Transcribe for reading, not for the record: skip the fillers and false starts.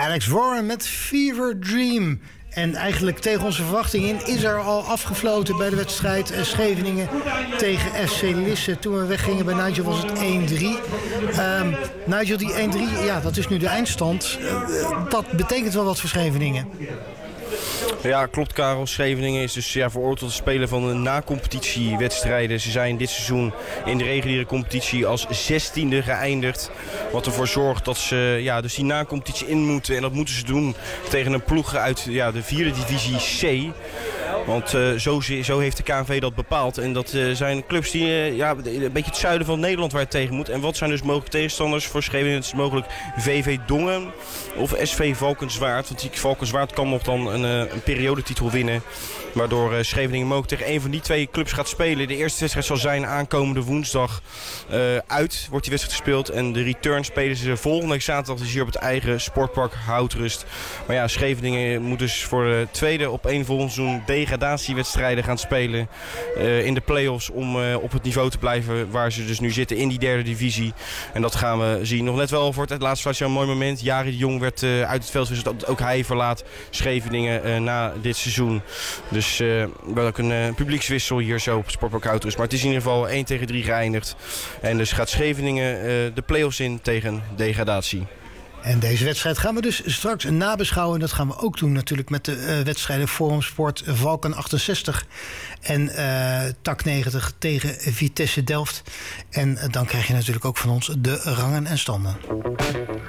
Alex Warren met Fever Dream. En eigenlijk tegen onze verwachting in is er al afgefloten bij de wedstrijd Scheveningen tegen FC Lisse. Toen we weggingen bij Nigel was het 1-3. Nigel, die 1-3, ja, dat is nu de eindstand. Dat betekent wel wat voor Scheveningen. Ja, klopt Karel. Scheveningen is dus veroordeeld tot het spelen van de na-competitiewedstrijden. Ze zijn dit seizoen in de reguliere competitie als 16e geëindigd. Wat ervoor zorgt dat ze dus die na-competitie in moeten. En dat moeten ze doen tegen een ploeg uit de 4e divisie C. Want zo heeft de KNVB dat bepaald. En dat zijn clubs die een beetje het zuiden van Nederland waar het tegen moet. En wat zijn dus mogelijke tegenstanders voor Scheveningen? Het is mogelijk VV Dongen of SV Valkenswaard. Want die Valkenswaard kan nog dan een periodetitel winnen. Waardoor Scheveningen mogelijk tegen een van die twee clubs gaat spelen. De eerste wedstrijd zal zijn aankomende woensdag uit. Wordt die wedstrijd gespeeld. En de return spelen ze volgende week zaterdag. Dus hier op het eigen sportpark Houtrust. Maar ja, Scheveningen moet dus voor de tweede op één volgend seizoen degradatiewedstrijden gaan spelen. In de play-offs om op het niveau te blijven waar ze dus nu zitten in die 3e divisie. En dat gaan we zien. Nog net wel voor het laatste fluitje een mooi moment. Jari de Jong werd uit het veld gewisseld. Ook hij verlaat Scheveningen na dit seizoen. Dus wel ook een publiekswissel hier zo op het sportpark Houtrust. Maar het is in ieder geval 1-3 geëindigd. En dus gaat Scheveningen de play-offs in tegen degradatie. En deze wedstrijd gaan we dus straks nabeschouwen. Dat gaan we ook doen natuurlijk met de wedstrijden Forum Sport Valken 68 en TAC 90 tegen Vitesse Delft. En dan krijg je natuurlijk ook van ons de rangen en standen.